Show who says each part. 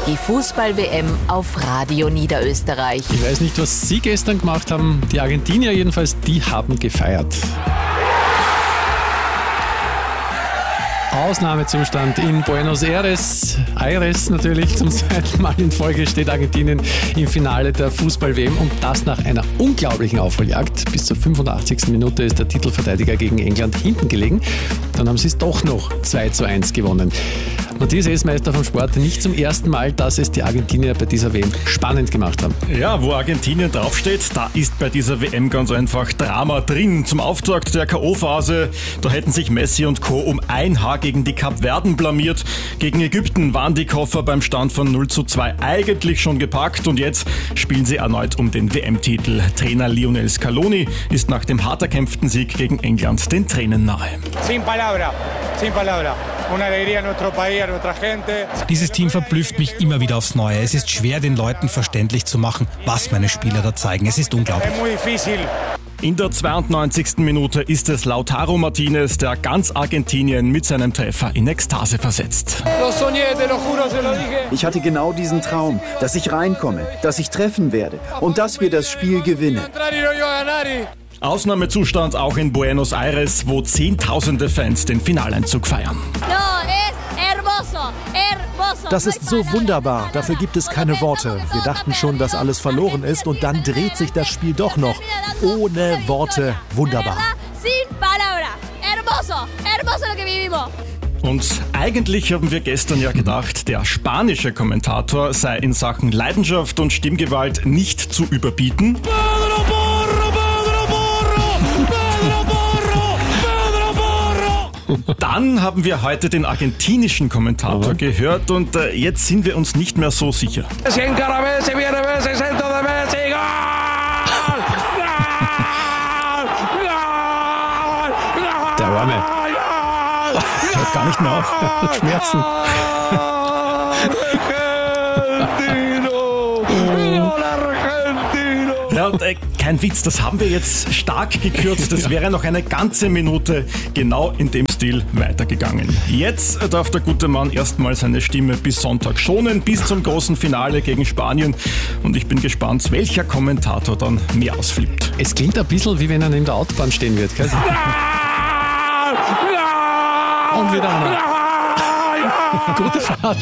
Speaker 1: Die Fußball-WM auf Radio Niederösterreich.
Speaker 2: Ich weiß nicht, was Sie gestern gemacht haben. Die Argentinier jedenfalls, die haben gefeiert. Ausnahmezustand in Buenos Aires. Aires natürlich, zum zweiten Mal in Folge steht Argentinien im Finale der Fußball-WM und das nach einer unglaublichen Aufholjagd. Bis zur 85. Minute ist der Titelverteidiger gegen England hinten gelegen. Dann haben sie es doch noch 2:1 gewonnen. Matthias Esmeister vom Sport, nicht zum ersten Mal, dass es die Argentinier bei dieser WM spannend gemacht haben.
Speaker 3: Ja, wo Argentinien draufsteht, da ist bei dieser WM ganz einfach Drama drin. Zum Auftakt der K.O.-Phase, da hätten sich Messi und Co. um ein Haar gegen die Kapverden blamiert. Gegen Ägypten waren die Koffer beim Stand von 0:2 eigentlich schon gepackt und jetzt spielen sie erneut um den WM-Titel. Trainer Lionel Scaloni ist nach dem hart erkämpften Sieg gegen England den Tränen nahe.
Speaker 4: Sin palabra, sin palabra. Una alegría a nuestro país, a nuestra gente.
Speaker 5: Dieses Team verblüfft mich immer wieder aufs Neue. Es ist schwer, den Leuten verständlich zu machen, was meine Spieler da zeigen. Es ist unglaublich.
Speaker 4: Es muy difícil.
Speaker 3: In der 92. Minute ist es Lautaro Martinez, der ganz Argentinien mit seinem Treffer in Ekstase versetzt.
Speaker 6: Ich hatte genau diesen Traum, dass ich reinkomme, dass ich treffen werde und dass wir das Spiel gewinnen.
Speaker 3: Ausnahmezustand auch in Buenos Aires, wo Zehntausende Fans den Finaleinzug feiern.
Speaker 7: Das ist so wunderbar, dafür gibt es keine Worte. Wir dachten schon, dass alles verloren ist und dann dreht sich das Spiel doch noch. Ohne Worte, wunderbar.
Speaker 3: Und eigentlich haben wir gestern ja gedacht, der spanische Kommentator sei in Sachen Leidenschaft und Stimmgewalt nicht zu überbieten. Dann haben wir heute den argentinischen Kommentator gehört und jetzt sind wir uns nicht mehr so sicher.
Speaker 2: Der Arme. Hört gar nicht mehr auf. Schmerzen.
Speaker 3: Ja, und kein Witz, das haben wir jetzt stark gekürzt. Das wäre noch eine ganze Minute genau in dem Stil weitergegangen. Jetzt darf der gute Mann erstmal seine Stimme bis Sonntag schonen, bis zum großen Finale gegen Spanien. Und ich bin gespannt, welcher Kommentator dann mehr ausflippt.
Speaker 2: Es klingt ein bisschen, wie wenn er neben der Autobahn stehen wird. Gell? Und wieder einer. Gute Fahrt.